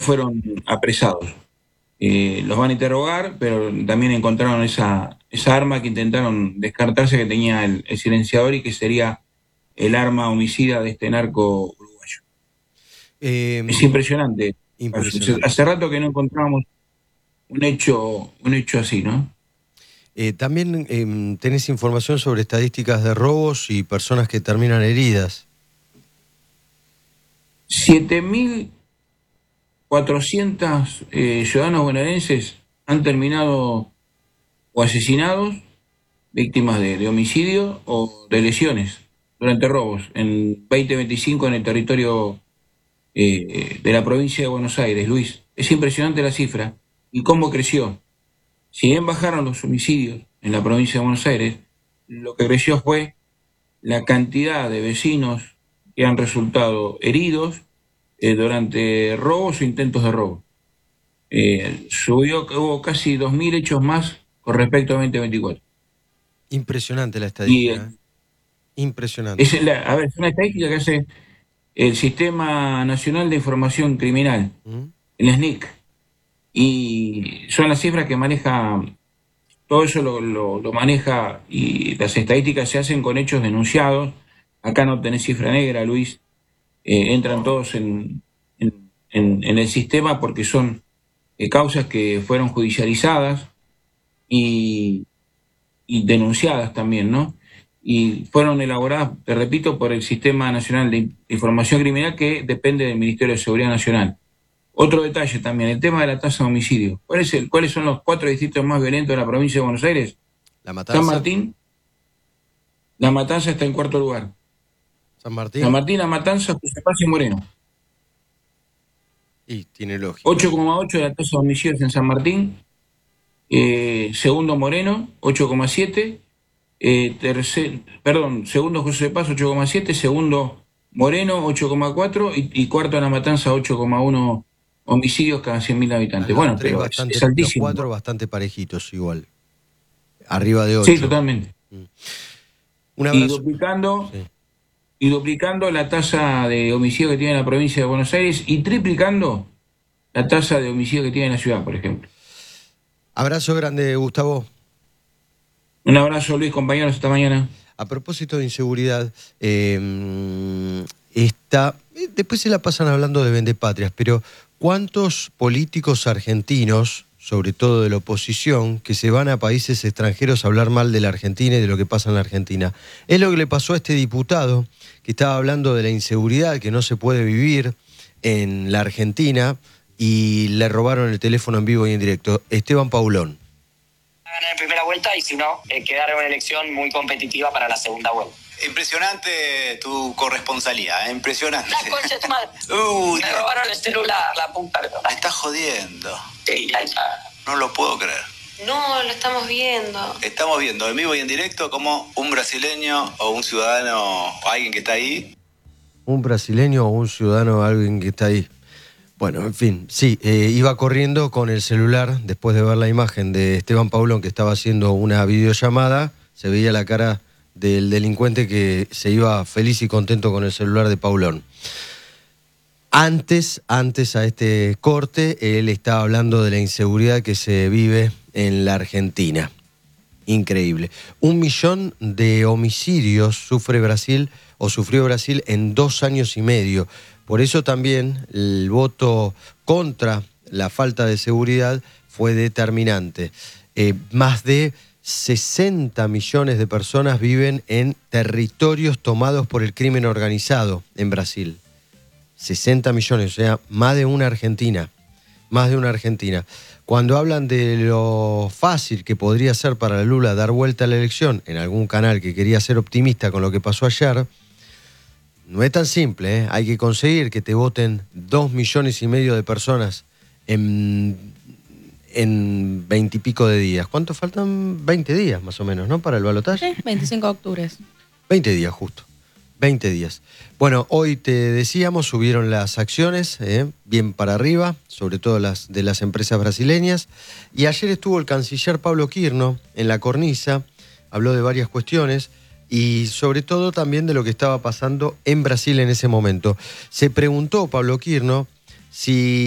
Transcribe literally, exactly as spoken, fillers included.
fueron apresados. Eh, los van a interrogar, pero también encontraron esa, esa arma que intentaron descartarse que tenía el, el silenciador y que sería el arma homicida de este narco uruguayo. Eh, es impresionante. impresionante. Hace rato que no encontrábamos un hecho, un hecho así, ¿no? Eh, también eh, tenés información sobre estadísticas de robos y personas que terminan heridas. siete mil cuatrocientos eh, ciudadanos bonaerenses han terminado o asesinados, víctimas de, de homicidio o de lesiones durante robos en veinte veinticinco en el territorio eh, de la provincia de Buenos Aires, Luis. Es impresionante la cifra y cómo creció. Si bien bajaron los homicidios en la provincia de Buenos Aires, lo que creció fue la cantidad de vecinos que han resultado heridos eh, durante robos o intentos de robo. Eh, subió, hubo casi dos mil hechos más con respecto a veinte veinticuatro. Impresionante la Y, estadística. eh, ¿eh? Impresionante. es la, a ver, es una estadística que hace el Sistema Nacional de Información Criminal, ¿Mm? el S N I C, y son las cifras que maneja, todo eso lo, lo, lo maneja, y las estadísticas se hacen con hechos denunciados. Acá no tenés cifra negra, Luis, eh, entran todos en, en, en, en el sistema porque son eh, causas que fueron judicializadas y, y denunciadas también, ¿no? Y fueron elaboradas, te repito, por el Sistema Nacional de Información Criminal, que depende del Ministerio de Seguridad Nacional. Otro detalle también, el tema de la tasa de homicidio. ¿Cuál es el, ¿Cuáles son los cuatro distritos más violentos de la provincia de Buenos Aires? La Matanza. San Martín. La Matanza está en cuarto lugar. San Martín. San Martín, La Matanza, José Paz y Moreno. Y tiene lógica. ocho coma ocho de la tasa de homicidios en San Martín. Eh, segundo Moreno, ocho coma siete. Eh, tercer, perdón, segundo José Paz, ocho coma siete. Segundo Moreno, ocho coma cuatro. Y, y cuarto La Matanza, ocho coma uno homicidios cada cien mil habitantes. Bueno, pero bastante, es, es altísimo. Los cuatro bastante parejitos igual. Arriba de ocho. Sí, totalmente. Mm. Un abrazo. Y duplicando, sí. y duplicando la tasa de homicidio que tiene la provincia de Buenos Aires y triplicando la tasa de homicidio que tiene la ciudad, por ejemplo. Abrazo grande, Gustavo. Un abrazo, Luis, compañeros, hasta mañana. A propósito de inseguridad, eh, está, después se la pasan hablando de vendepatrias, pero ¿cuántos políticos argentinos, sobre todo de la oposición, que se van a países extranjeros a hablar mal de la Argentina y de lo que pasa en la Argentina? Es lo que le pasó a este diputado que estaba hablando de la inseguridad, que no se puede vivir en la Argentina, y le robaron el teléfono en vivo y en directo. Esteban Paulón. Ganar en primera vuelta y si no, eh, quedar en una elección muy competitiva para la segunda vuelta. Impresionante tu corresponsalía, ¿eh? Impresionante. La concha de tu madre. Uy, me robaron el celular, la puta. Me estás jodiendo. Sí, ya, ya. No lo puedo creer. No, lo estamos viendo. Estamos viendo en vivo y en directo como un brasileño o un ciudadano o alguien que está ahí. Un brasileño o un ciudadano o alguien que está ahí. Bueno, en fin, sí, eh, iba corriendo con el celular después de ver la imagen de Esteban Paulón que estaba haciendo una videollamada, se veía la cara del delincuente que se iba feliz y contento con el celular de Paulón. Antes, antes a este corte, él estaba hablando de la inseguridad que se vive en la Argentina. Increíble. Un millón de homicidios sufre Brasil o sufrió Brasil en dos años y medio. Por eso también el voto contra la falta de seguridad fue determinante. Eh, más de sesenta millones de personas viven en territorios tomados por el crimen organizado en Brasil. sesenta millones, o sea, más de una Argentina. Más de una Argentina. Cuando hablan de lo fácil que podría ser para Lula dar vuelta a la elección en algún canal que quería ser optimista con lo que pasó ayer, no es tan simple, ¿eh? Hay que conseguir que te voten dos millones y medio de personas en, en veintipico de días. ¿Cuánto faltan? veinte días más o menos, ¿no? Para el balotaje. Sí, veinticinco de octubre. veinte días justo. veinte días. Bueno, hoy te decíamos, subieron las acciones, ¿eh? bien para arriba, sobre todo las de las empresas brasileñas. Y ayer estuvo el canciller Pablo Quirno en la cornisa, habló de varias cuestiones y sobre todo también de lo que estaba pasando en Brasil en ese momento. Se preguntó Pablo Quirno si